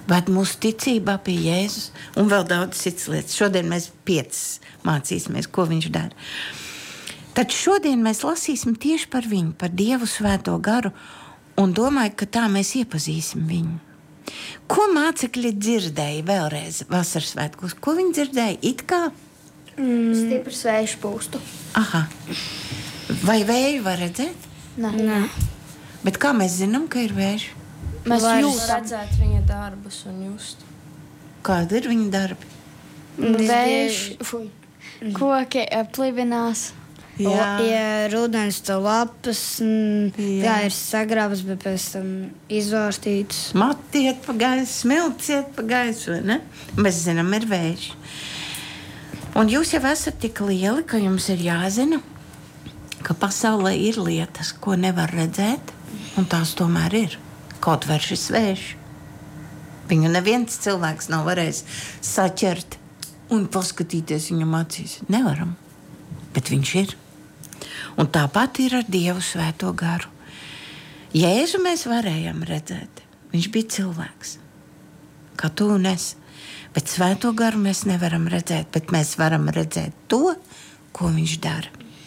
Bet mūsu ticībā pie Jēzus un vēl daudz citas lietas. Šodien mēs 5 mācīsimies, ko viņš dara. Tad šodien mēs lasīsim tieši par viņu, par Dievu Svēto garu, un domāju, ka tā mēs iepazīsim viņu. Ko mācekļi dzirdēja vēlreiz vasaras svētkos? Ko viņi dzirdēja? It kā? Stiprs vējš pūstu. Aha. Vai vēju var redzēt? Nē. Bet kā mēs zinām, ka ir vējš? Mēs jūtam redzēt viņa darbus un just. Kādi ir viņa darbi? Vējš, koki plivinās. Ja rudens to lapas, jā, ir sagrābas, bet pēc tam izvārstītas. Mati iet pa gaisu, smilts iet pa gaisu, vai ne? Mēs zinām, ir vējš. Un jūs jau esat tik lieli, ka jums ir jāzina, ka pasaulē ir lietas, ko nevar redzēt, un tās tomēr ir. Kaut vai šis vējš. Viņu neviens cilvēks nav varējis saķert un paskatīties viņam acīs. Nevaram, bet viņš ir. Un tāpat ir ar Dievu Svēto garu. Jēzu mēs varējām redzēt. Viņš bija cilvēks, kā tu un es. Bet Svēto garu mēs nevaram redzēt, bet mēs varam redzēt to, ko viņš dara.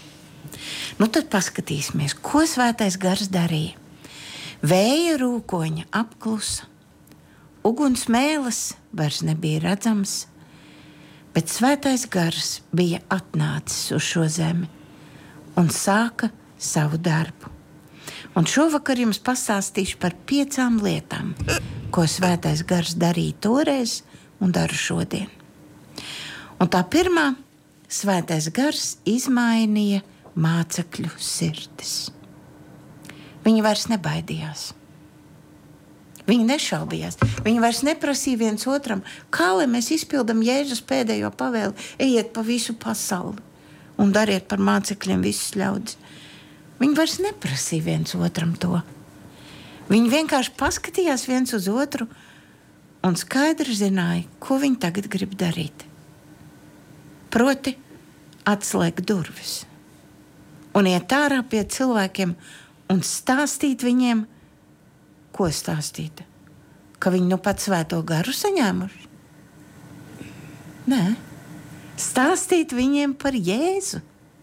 Nu tad paskatīsimies, ko Svētais gars darīja. Vēja rūkoņa apklusa, uguns mēlis vairs nebija redzams, bet Svētais gars bija atnācis uz šo zemi un sāka savu darbu. Un šovakar jums pastāstīšu par 5 lietām, ko Svētais gars darīja toreiz un dara šodien. Un tā pirmā, Svētais gars izmainīja mācekļu sirdis. Viņi vairs nebaidījās. Viņi nešaubījās. Viņi vairs neprasīja viens otram, kā lai mēs izpildam Jēzus pēdējo pavēli, ejiet pa visu pasauli un dariet par mācekļiem visus ļaudis. Viņi vairs neprasīja viens otram to. Viņi vienkārši paskatījās viens uz otru un skaidri zināja, ko viņi tagad grib darīt. Proti, atslēgt durvis un iet ārā pie cilvēkiem un stāstīt viņiem, ko stāstīt? Ka viņi nu pat Svēto garu saņēmuši? Nē. Stāstīt viņiem par Jēzu.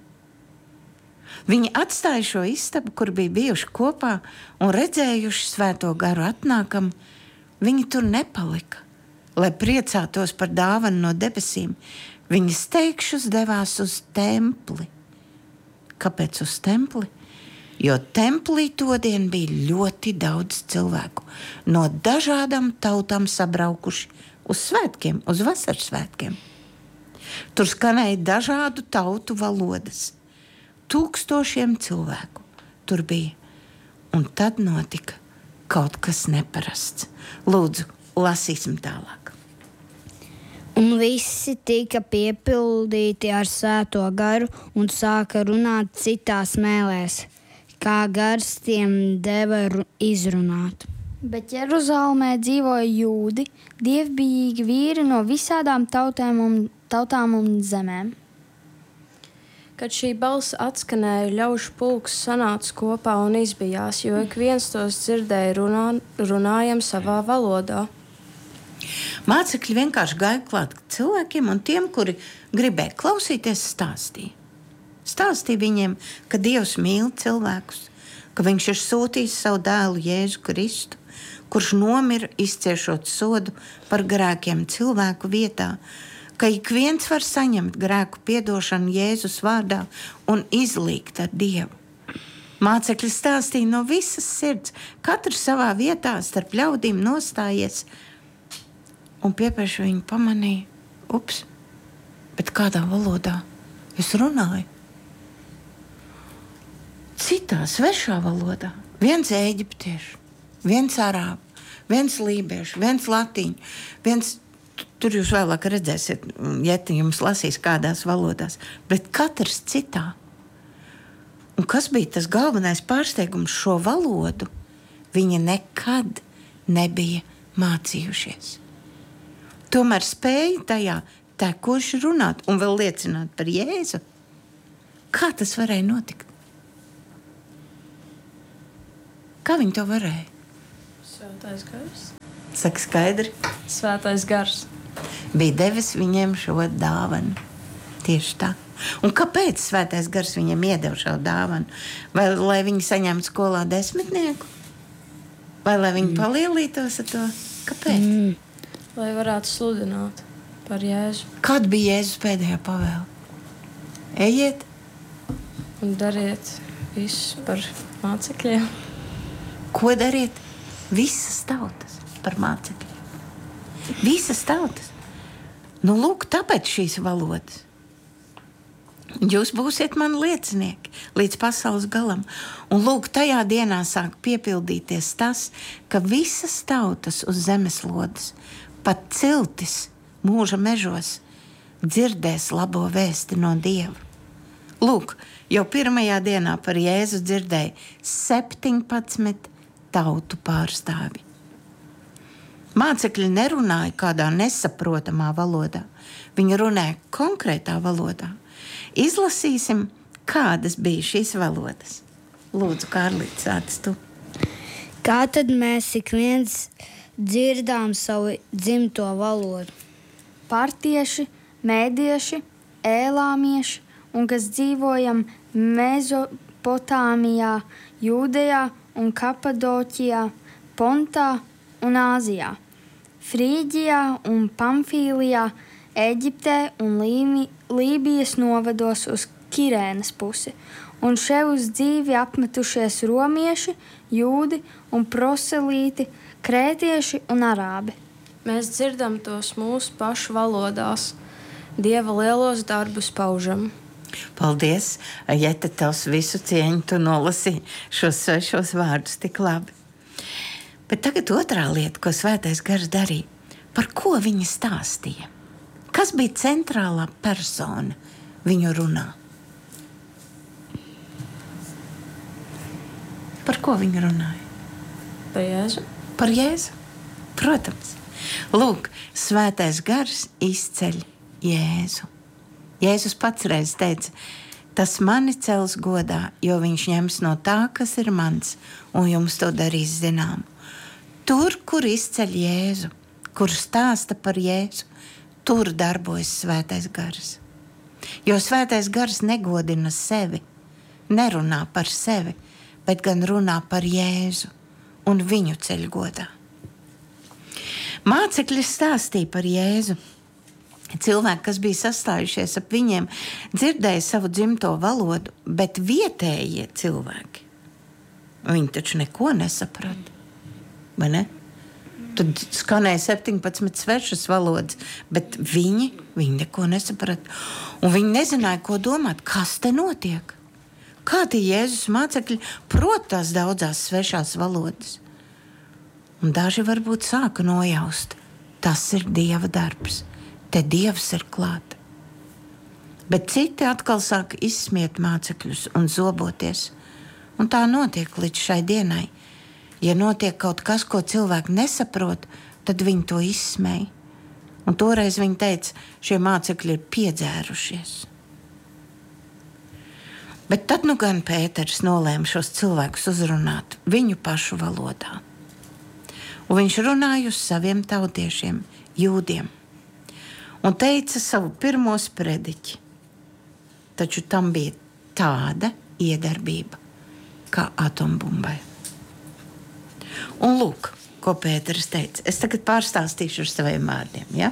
Viņi atstāja šo istabu, kur bija bijuši kopā un redzējuši Svēto garu atnākam. Viņi tur nepalika, lai priecātos par dāvanu no debesīm. Viņi steigšus devās uz templi. Kāpēc uz templi? Jo templī todien bija ļoti daudz cilvēku no dažādām tautām sabraukuši uz svētkiem, uz vasaras svētkiem. Tur skanēja dažādu tautu valodas. 1000 cilvēku tur bija. Un tad notika kaut kas neparasts. Lūdzu, lasīsim tālāk. Un visi tika piepildīti ar Svēto garu un sāka runāt citās mēlēs, kā gars tiem deva izrunāt. Bet Jeruzalemē dzīvoja jūdi, dievbijīgi vīri no visādām tautām un zemēm. Kad šī balss atskanēja, ļaužu pulks sanāca kopā un izbijās, jo ik viens tos dzirdēja runājam savā valodā. Mācekļi vienkārši gāja klāt cilvēkiem un tiem, kuri gribēja klausīties, stāstīja. Stāstīja viņiem, ka Dievs mīl cilvēkus, ka viņš ir sūtījis savu dēlu Jēzu Kristu, kurš nomira izciešot sodu par grēkiem cilvēku vietā, ka ik viens var saņemt grēku piedošanu Jēzus vārdā un izlīgt ar Dievu. Mācekļi stāstīja no visas sirds, katrs savā vietā starp ļaudīm nostājies, un piepieši viņi pamanīja, bet kādā valodā es runāju? Citā svešā valodā. Viens ēģiptiešu, viens arābu, viens lībiešu, viens latīņu, viens, tur jūs vēlāk redzēsiet, ja jums lasīs kādās valodās, bet katrs citā. Un kas bija tas galvenais pārsteigums? Šo valodu viņi nekad nebija mācījušies. Tomēr spēja tajā tekoši runāt un vēl liecināt par Jēzu. Kā tas varēja notikt? Kā viņi to varēja? Svētais gars. Saka skaidri. Svētais gars. Bija devis viņiem šo dāvanu. Tieši tā. Un kāpēc svētais gars viņiem iedeva šo dāvanu? Vai lai viņi saņemtu skolā 10? Vai lai viņi palielītos ar to? Kāpēc? Lai varētu sludināt par Jēzu. Kad bija Jēzus pēdējā pavēle? Ejiet! Un dariet visu par mācekļiem. Ko dariet? Visas tautas par mācekļiem. Visas tautas. Nu, lūk, tāpēc šīs valodas. Jūs būsiet mani liecinieki līdz pasaules galam. Un lūk, tajā dienā sāk piepildīties tas, ka visas tautas uz zemeslodes, pat ciltis mūža mežos, dzirdēs labo vēsti no Dieva. Lūk, jau pirmajā dienā par Jēzu dzirdēja 17 tautu pārstāvi. Mācekļi nerunāja kādā nesaprotamā valodā. Viņi runāja konkrētā valodā. Izlasīsim, kādas bija šīs valodas. Lūdzu, Kārlīt, sāc tu. Kā tad mēs ik viens dzirdām savu dzimto valodu? Partieši, mēdieši, ēlāmieši un kas dzīvojam Mezopotāmijā, Jūdejā un Kapadoķijā, Pontā un Āzijā, Frīģijā un Pamfīlijā, Eģiptē un Lībijas novados uz Kirēnas pusi, un šeit uz dzīvi apmetušies romieši, jūdi un proselīti, krētieši un arābi. Mēs dzirdam tos mūsu pašu valodās, Dieva lielos darbus paužam. Paldies, Jeta, tavs visu cieņu, tu nolasīji šos svešos vārdus tik labi. Bet tagad otrā lieta, ko svētais gars darīja. Par ko viņi stāstīja? Kas bija centrālā persona viņu runā? Par ko viņi runāja? Par Jēzu. Par Jēzu, protams. Lūk, svētais gars izceļ Jēzu. Jēzus pats reiz teica, tas mani cels godā, jo viņš ņems no tā, kas ir mans, un jums to darīs zinām. Tur, kur izceļ Jēzu, kur stāsta par Jēzu, tur darbojas svētais gars. Jo svētais gars negodina sevi, nerunā par sevi, bet gan runā par Jēzu un viņu ceļ godā. Mācekļi stāstīja par Jēzu. Cilvēki, kas bija sastājušies ap viņiem, dzirdēja savu dzimto valodu, bet vietējie cilvēki, viņi taču neko nesaprata. Vai ne? Tad skanēja 17 svešas valodas, bet viņi neko nesaprata. Un viņi nezināja, ko domāt, kas te notiek. Kā tie Jēzus mācekļi prot tās daudzās svešās valodas. Un daži varbūt sāka nojaust, tas ir Dieva darbs, te Dievs ir klāt. Bet citi atkal sāka izsmiet mācekļus un zoboties. Un tā notiek līdz šai dienai. Ja notiek kaut kas, ko cilvēki nesaprot, tad viņi to izsmēja. Un toreiz viņi teica, šie mācekļi ir piedzērušies. Bet tad nu gan Pēters nolēma šos cilvēkus uzrunāt viņu pašu valodā. Un viņš runāja uz saviem tautiešiem, jūdiem, un teica savu pirmo sprediķi. Taču tam bija tāda iedarbība kā atombumbai. Un lūk, ko Pēters teica. Es tagad pārstāstīšu ar saviem vārdiem, ja?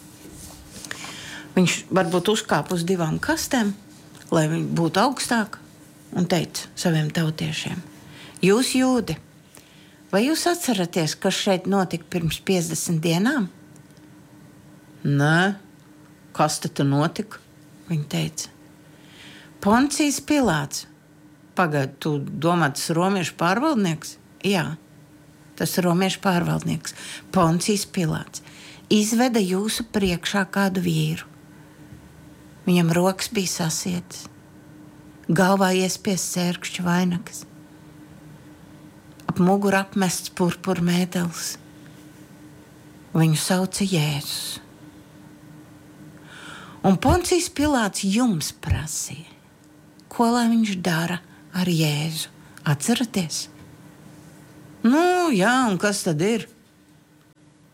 Viņš varbūt uzkāpa uz 2 kastēm, lai viņi būtu augstāk, un teica saviem tautiešiem, jūs jūdi, vai jūs atceraties, kas šeit notika pirms 50 dienām? Nē, kas tad notika? Viņi teica. Poncijs Pilāts. Pagaid, tu domā, tas romiešu pārvaldnieks? Jā. Tas romiešu pārvaldnieks, Poncijs Pilāts, izveda jūsu priekšā kādu vīru. Viņam rokas bija sasietas, galvā iespiest sērkšķu vainagas, ap muguru apmests purpura mētelis. Viņu sauca Jēzus. Un Poncijs Pilāts jums prasīja, ko lai viņš dara ar Jēzu. Atceraties? Nu, jā, un kas tad ir?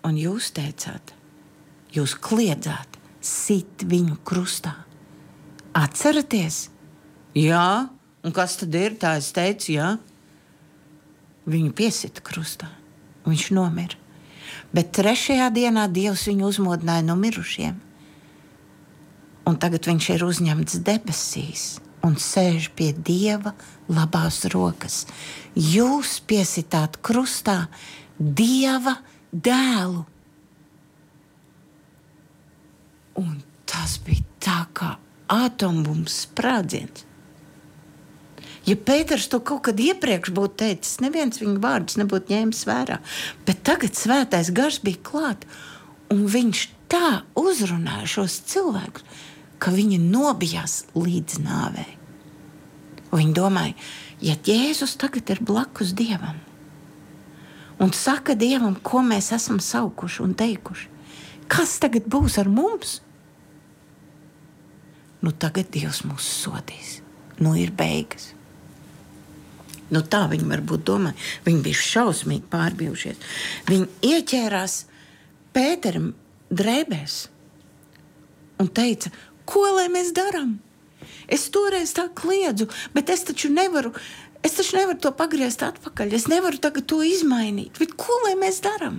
un jūs teicāt, jūs kliedzāt, sit viņu krustā. Atceraties? Jā, un kas tad ir? Tā es teicu, jā. Viņu piesita krustā, viņš nomira. Bet 3. dienā Dievs viņu uzmodināja no mirušiem. Un tagad viņš ir uzņemts debesīs un sēž pie Dieva labās rokas. Jūs piesitāt krustā Dieva dēlu. Un tas bija tā kā atombums sprādziens. Ja Pēters to kaut kad iepriekš būtu teicis, neviens viņa vārdus nebūtu ņēmis vērā. Bet tagad svētais gars bija klāt, un viņš tā uzrunāja šos cilvēkus, ka viņi nobijās līdz nāvei. Un viņi domāja, ja Jēzus tagad ir blakus Dievam un saka Dievam, ko mēs esam saukuši un teikuši, kas tagad būs ar mums? Nu tagad Dievs mūs sodīs. Nu ir beigas. Nu tā viņi varbūt domāja. Viņi bija šausmīgi pārbijušies. Viņi ieķērās Pēteram drēbēs un teica, ko lai mēs darām? Es toreiz tā kliedzu, bet es taču nevaru to pagriezt atpakaļ. Es nevaru tagad to izmainīt. Bet ko lai mēs darām?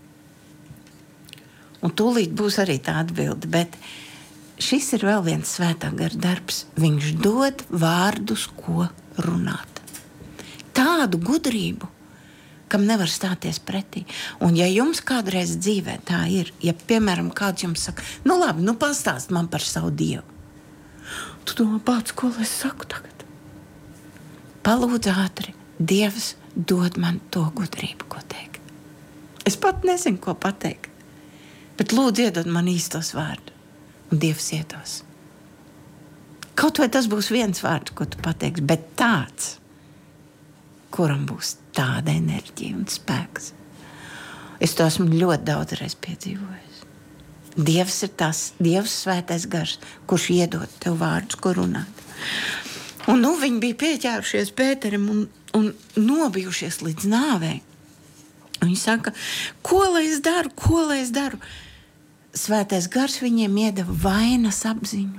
Un tūlīt būs arī tā atbilde, bet šis ir vēl viens svētā gara darbs. Viņš dod vārdus, ko runāt. Tādu gudrību, kam nevar stāties pretī. Un ja jums kādreiz dzīvē tā ir, ja, piemēram, kāds jums saka, nu labi, pastāst man par savu Dievu. Tu domā, pats, ko lai es saku tagad? Palūdz ātri, Dievs dod man to gudrību, ko teikt. Es pat nezinu, ko pateikt, bet lūdzu iedod man īstos vārdus, un Dievs iedos. Kaut vai tas būs viens vārds, ko tu pateiksi, bet tāds, kuram būs tāda enerģija un spēks. Es to esmu ļoti daudzreiz piedzīvojis. Dievs ir tas, Dievs svētais gars, kurš iedod tev vārdus, ko runāt. Un viņi bija pieķērušies Pēterim un nobijušies līdz nāvei. Viņi saka, ko lai es daru? Svētais gars viņiem iedeva vainas apziņu.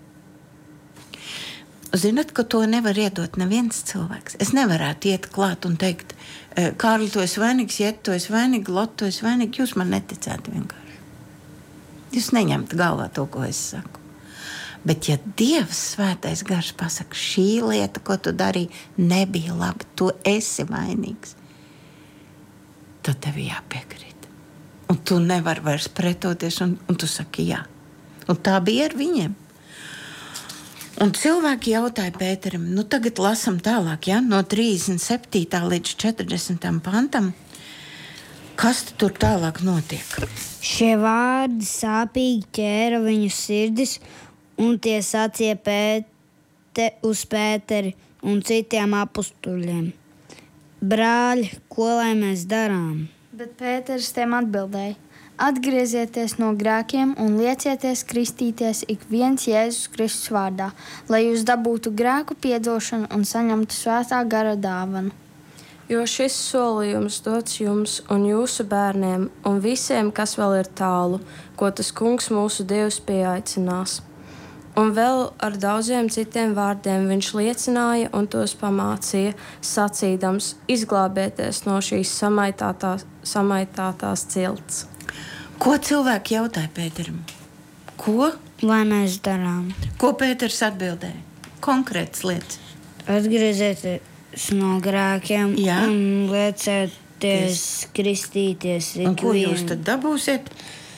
Zinat, ka to nevar iedot neviens cilvēks. Es nevarētu iet klāt un teikt, Kārli, tu esi vainīgs, Iet, tu esi vainīgi, Lot, tu esi vainīgi. Jūs man neticētu vienkārši. Jūs neņemt galvā to, ko es saku. Bet ja Dievs svētais gars pasaka, šī lieta, ko tu darīji, nebija labi, tu esi vainīgs, tad tev jāpiekrīt. Un tu nevari vairs pretoties, un tu saki jā. Un tā bija ar viņiem. Un cilvēki jautāja Pēterim, tagad lasam tālāk, ja, no 37. līdz 40. pantam, kas tur tālāk notiek? Šie vārdi sāpīgi ķēra viņu sirdis, un tie sacīja uz Pēteri un citiem apustuļiem. Brāļi, ko lai mēs darām? Bet Pēters tiem atbildēja: atgriezieties no grēkiem un liecieties kristīties ik viens Jēzus Kristus vārdā, lai jūs dabūtu grēku piedošanu un saņemtu svētā gara dāvanu. Jo šis solījums dots jums un jūsu bērniem un visiem, kas vēl ir tālu, ko tas Kungs mūsu Dievs pieaicinās. Un vēl ar daudziem citiem vārdiem viņš liecināja un tos pamācīja, sacīdams, izglābieties no šīs samaitātās cilts. Ko cilvēki jautāja Pēterim? Ko? Lai mēs darām? Ko Pēters atbildēja? Konkrētas lietas. Atgriezieties no grēkiem un liecieties kristīties. Un ko jūs tad dabūsiet?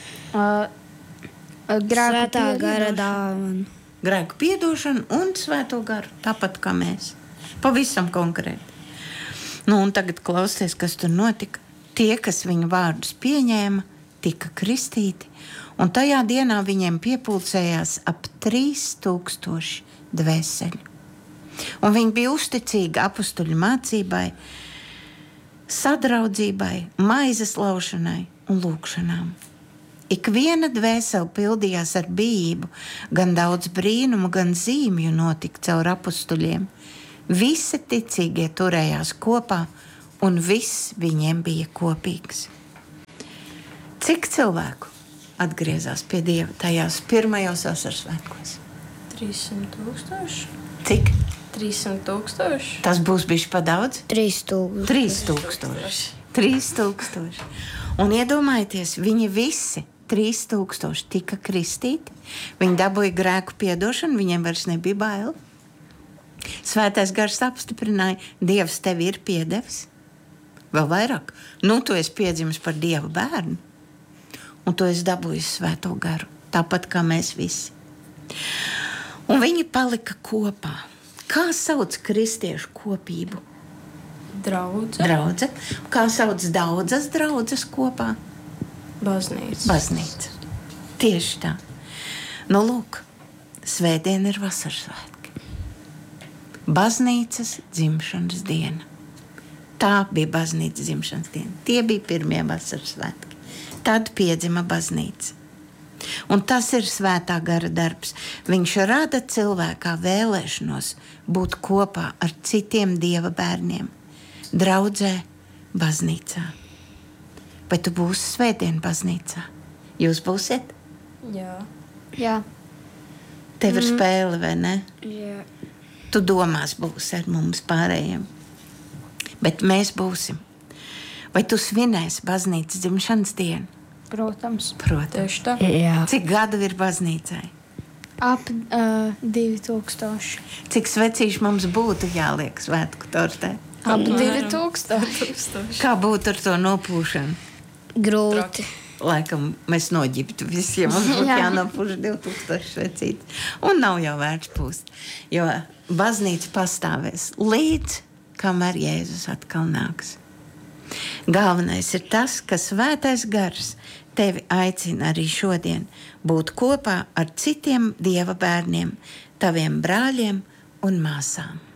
Svētā gara dāvanu. Grēku piedošanu un svēto garu. Tāpat kā mēs. Pavisam konkrēti. Un tagad klausies, kas tur notika. Tie, kas viņu vārdus pieņēma, tika kristīti, un tajā dienā viņiem piepulcējās ap 3000 dvēseļu. Un viņi bija uzticīgi apustuļu mācībai, sadraudzībai, maizes laušanai un lūgšanām. Ik viena dvēsele pildījās ar bijību, gan daudz brīnumu, gan zīmju notika caur apustuļiem. Visi ticīgie turējās kopā, un viss viņiem bija kopīgs. Cik cilvēku atgriezās pie Dieva tajās pirmajos vasaras svētkos? 300,000. Cik? 300,000. Tas būs bijis pa daudz? 3,000. 3,000. Un iedomājieties, viņi visi 3,000 tika kristīti. Viņi dabūja grēku piedošanu, viņiem vairs nebija bail. Svētais gars apstiprināja, Dievs tevi ir piedevis. Vēl vairāk, tu esi piedzimis par Dieva bērnu, un tu esi dabūjis svēto garu, tāpat kā mēs visi. Un viņi palika kopā. Kā sauc kristiešu kopību? Draudze. Kā sauc daudzas draudzes kopā? Baznīca. Tieši tā. Lūk, svētdiena ir vasaras svētki. Baznīcas dzimšanas diena. Tā bija baznīcas dzimšanas diena. Tie bija pirmie vasaras svētki. Tad piedzima baznīca. Un tas ir svētā gara darbs. Viņš rada cilvēkā vēlēšanos būt kopā ar citiem Dieva bērniem. Draudzē, baznīcā. Vai tu būsi svētdien baznīcā? Jūs būsiet? Jā. Tev ir spēle, vai ne? Jā. Tu domās būsi ar mums pārējiem. Bet mēs būsim. Vai tu svinēsi baznīcas dzimšanas dienu? Protams. Tieši tā. Jā. Cik gadu ir baznīcai? Ap 2000. Cik svecīši mums būtu jāliek svētku tortē? Ap 2000. Kā būtu ar to nopūšanu? Grūti. Laikam mēs noģibtu visiem, mums būtu jānopūš 2000 svecītes. Un nav jau vērts pūst, jo baznīca pastāvēs līdz, kamēr Jēzus atkal nāks. Galvenais ir tas, ka svētais gars tevi aicina arī šodien būt kopā ar citiem Dieva bērniem, taviem brāļiem un māsām.